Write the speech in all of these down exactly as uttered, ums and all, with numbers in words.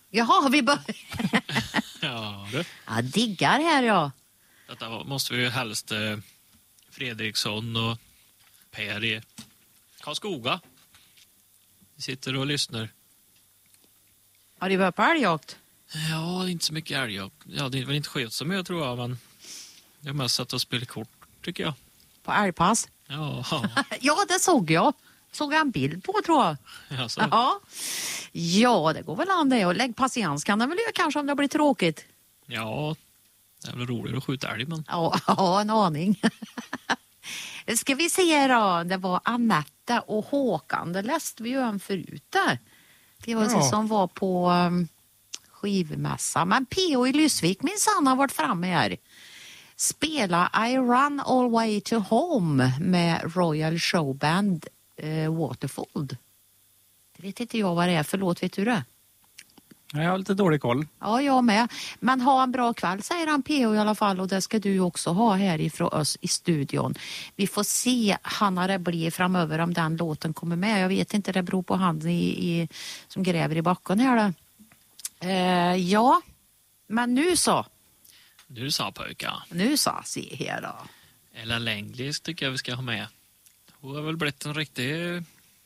Jaha, vi börjar. Ja, du. Jag diggar här, ja. Detta måste vi ju helst eh, Fredriksson och Per i Karlskoga. Vi sitter och lyssnar. Har du varit på älgjakt? Ja, inte så mycket älgjakt. Ja, det är väl inte skjut som jag tror jag, men jag har mest satt och spelat kort, tycker jag. På älgpass? Ja, ja. Ja, det såg jag. Såg jag en bild på, tror jag. Alltså. Ja. Ja, det går väl an det. Och lägg patiens kan det väl göra kanske om det blir tråkigt. Ja, det är väl roligt att skjuta älg, men... Ja, ja en aning. Ska vi se då. Det var Anette och Håkan. Det läste vi ju om förut där. Det var ja. Som var på um, skivmässa. Men P O i Lysvik minsann har varit framme här. Spela I Run All Way to Home med Royal Showband uh, Waterfold. Det vet inte jag vad det är. Förlåt, vet du det? Jag har lite dålig koll. Ja, jag med. Men ha en bra kväll, säger han P O i alla fall. Och det ska du också ha här ifrån oss i studion. Vi får se, Hanna, det blir framöver om den låten kommer med. Jag vet inte, det beror på han i, i, som gräver i backen här då. Eh, ja, men nu så. Nu sa pojka. Nu så, se här då. Ella Länglis tycker jag vi ska ha med. Hon har väl blivit en riktig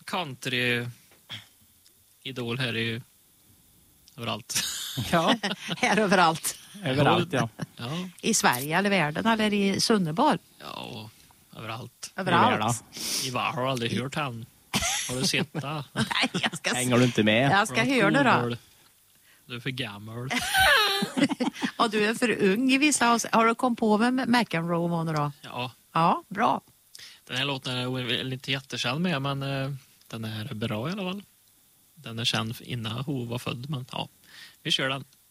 country-idol här i... överallt. Ja, här överallt. Överallt, ja. Ja. I Sverige eller världen eller i Sunneborg? Ja, överallt. Överallt. I var har aldrig hört han. Har du sett det? Nej, jag ska... Hänger du inte med? Jag ska höra det då. Du är för gammal. Ja, du är för ung i vissa avs- Har du kom på med McEnroe då? Ja. Ja, bra. Den här låten är inte jättekänd med, men uh, den är bra i alla fall. Den är känd innan hon var född, men ja, vi kör den.